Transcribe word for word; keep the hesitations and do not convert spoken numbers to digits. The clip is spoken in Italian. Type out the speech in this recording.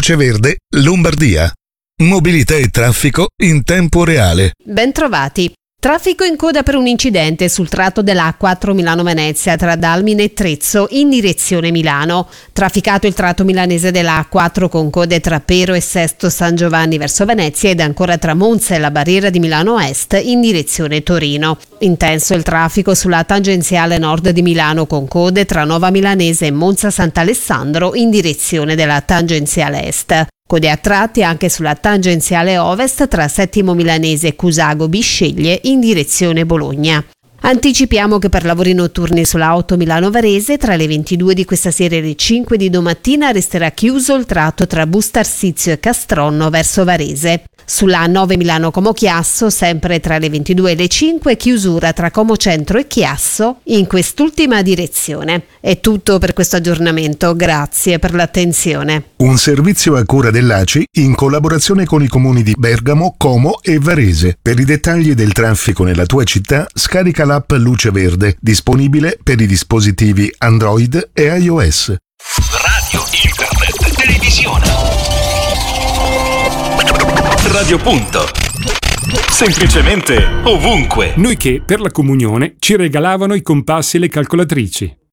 luce verde, Lombardia. Mobilità e traffico in tempo reale. Bentrovati. Traffico in coda per un incidente sul tratto della A quattro Milano-Venezia tra Dalmine e Trezzo in direzione Milano. Trafficato il tratto milanese della A quattro con code tra Pero e Sesto San Giovanni verso Venezia ed ancora tra Monza e la barriera di Milano Est in direzione Torino. Intenso il traffico sulla tangenziale nord di Milano con code tra Nova Milanese e Monza Sant'Alessandro in direzione della tangenziale est. Code a tratti anche sulla tangenziale ovest tra Settimo Milanese e Cusago Bisceglie in direzione Bologna. Anticipiamo che per lavori notturni sulla otto Milano-Varese tra le ventidue di questa sera e le cinque di domattina resterà chiuso il tratto tra Bustarsizio e Castronno verso Varese. Sulla A nove Milano-Como Chiasso, sempre tra le ventidue e le cinque, chiusura tra Como Centro e Chiasso in quest'ultima direzione. È tutto per questo aggiornamento, grazie per l'attenzione. Un servizio a cura dell'A C I in collaborazione con i comuni di Bergamo, Como e Varese. Per i dettagli del traffico nella tua città, scarica l'app Luce Verde, disponibile per i dispositivi Android e iOS. Radio, internet, televisione. Radio Punto. Semplicemente ovunque. Noi che per la comunione ci regalavano i compassi e le calcolatrici.